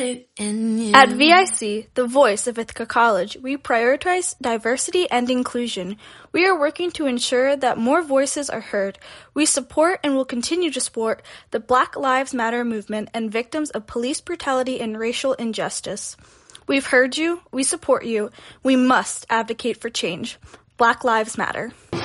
At VIC, the voice of Ithaca College, we prioritize diversity and inclusion. We are working to ensure that more voices are heard. We support and will continue to support the Black Lives Matter movement and victims of police brutality and racial injustice. We've heard you. We support you. We must advocate for change. Black Lives Matter.